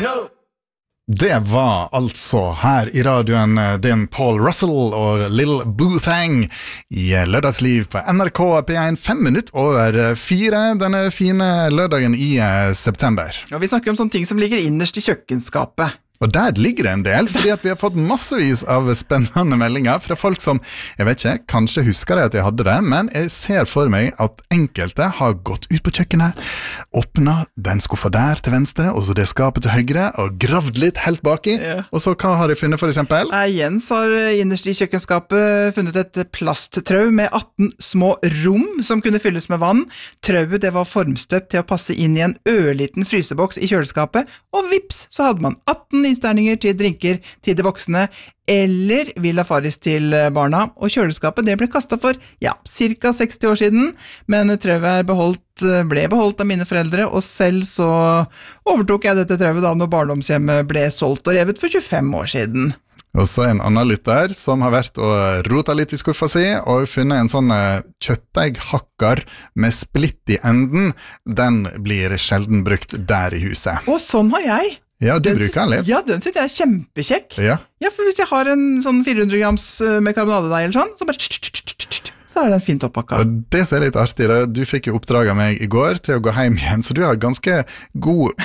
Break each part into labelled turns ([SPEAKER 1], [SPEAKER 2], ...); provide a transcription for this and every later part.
[SPEAKER 1] Det var altså her i radioen din Paul Russell og Lil Boothang i Lørdagsliv på NRK P1 5 minutter over 4 denne fine lørdagen i september.
[SPEAKER 2] Og vi snakker om sånne ting som ligger innerst i kjøkkenskapet.
[SPEAKER 1] Og der ligger det en del, fordi at vi har fått massevis av spennende meldinger fra folk som, jeg vet ikke, kanskje husker jeg at jeg hadde det, men jeg ser for meg at enkelte har gått ut på kjøkkenet, åpnet den skuffa der til venstre, og så det skapet til høyre, og gravd litt helt baki. Ja. Og så hva har de funnet for eksempel?
[SPEAKER 2] Jens har innerst i kjøkkenskapet funnet et plasttrau med 18 små rom som kunne fylles med vann. Trauet det var formstøpt til å passe inn i en ørliten fryseboks i kjøleskapet, og vips, så hadde man 18 innsterninger til drinker til de voksne, eller Villa Faris til barna, og kjøleskapet det ble kastet for, cirka 60 år siden, men trauet ble beholdt av mine foreldre, og selv så overtok jeg dette trauet da når barndomshjemmet ble solgt og revet for 25 år siden.
[SPEAKER 1] Og så en annen lytter som har vært og rotet litt i skuffa si, og funnet en sånn kjøttegghakker med splitt i enden. Den blir sjelden brukt der i huset.
[SPEAKER 2] Og sånn har jeg.
[SPEAKER 1] Ja, du bruker den litt.
[SPEAKER 2] Ja, den synes jeg er kjempekjekk.
[SPEAKER 1] Ja,
[SPEAKER 2] for hvis jeg har en sånn 400 grams med karbonadedeig eller sånn, så bare så er den fint oppakka.
[SPEAKER 1] Og det som er litt artig, du fikk jo oppdrag av meg i går til å gå hjem igjen, så du har ganske god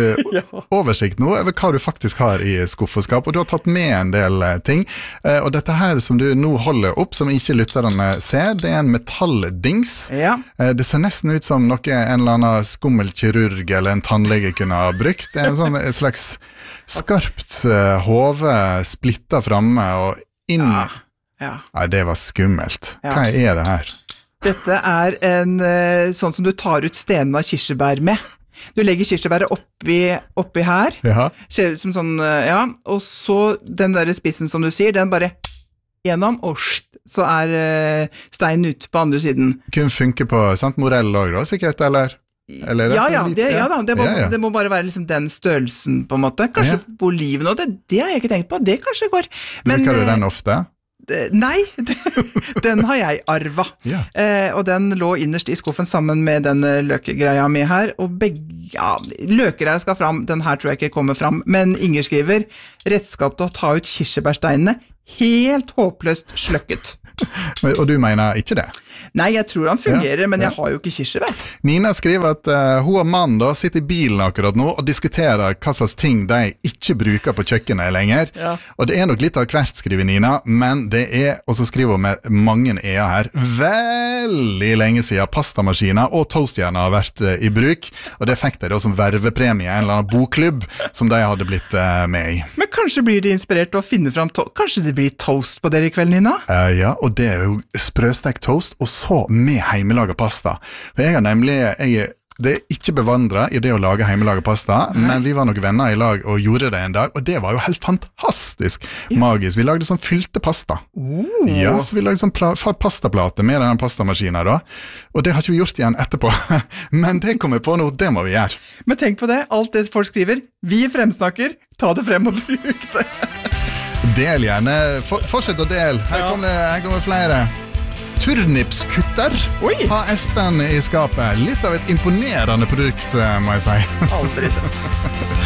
[SPEAKER 1] oversikt nå over hva du faktisk har i skuffeskap, og du har tatt med en del ting. Og dette her som du nå holder opp, som ikke lytterne ser, det er en metalldings.
[SPEAKER 2] Ja.
[SPEAKER 1] Det ser nesten ut som noe en eller annen skummelkirurg eller en tannlege kunne ha brukt. Det er en sånn slags skarpt hove splittet fremme og inn. Ja, det var skummelt. Hva er det her?
[SPEAKER 2] Dette er en sånn som du tar ut stenen av kirsebær med. Du legger kirsebæret oppi her, ser ut som sånn, og så den der spissen som du sier, den bare gjennom, og så er steinen ut på andre siden.
[SPEAKER 1] Kun funker på Sant Morell også, da, sikkert, eller?
[SPEAKER 2] Det må bare være liksom den størrelsen på en måte. Kanskje på oliven også, det har jeg ikke tenkt på, det kanskje går.
[SPEAKER 1] Bruker du den ofte?
[SPEAKER 2] Nei, den har jeg arvet. Og den lå innerst i skuffen sammen med den løkegreia mi her, og løkegreia skal fram, den her tror jeg ikke kommer fram, men Inger skriver, redskap til å ta ut kirsebærsteinene, helt håpløst sløkket.
[SPEAKER 1] Og du mener ikke det?
[SPEAKER 2] Nei, jeg tror han fungerer, men jeg har jo ikke kirsebær.
[SPEAKER 1] Nina skriver at hun og mannen da sitter i bilen akkurat nå og diskuterer hva slags ting de ikke bruker på kjøkkenet lenger. Og det er nok litt av hvert, skriver Nina, men det er, og så skriver hun med mange e-er her, veldig lenge siden pastamaskiner og toastjerner har vært i bruk, og det fikk de da som vervepremie, en eller annen bokklubb som de hadde blitt med i.
[SPEAKER 2] Men kanskje blir de inspirert til å finne frem kanskje det blir toast på dere i kveld, Nina?
[SPEAKER 1] Ja, og det er jo sprøstekt toast, og så med heimelaget pasta. For jeg har nemlig, det er ikke bevandret i det å lage heimelaget pasta, men vi var nok venner i lag og gjorde det en dag, og det var jo helt fantastisk magisk. Vi lagde sånn fylte pasta. Ja, så vi lagde sånn pastaplate med den pastamaskinen da, og det har ikke vi gjort igjen etterpå. Men det kommer på nå, det må vi gjøre.
[SPEAKER 2] Men tenk på det, alt det folk skriver, vi fremsnakker, ta det frem og bruk det.
[SPEAKER 1] Del gjerne, fortsett å del. Her kommer flere. Turnipskutter har Espen i skapet. Litt av et imponerende produkt, må jeg si.
[SPEAKER 2] Aldri sett.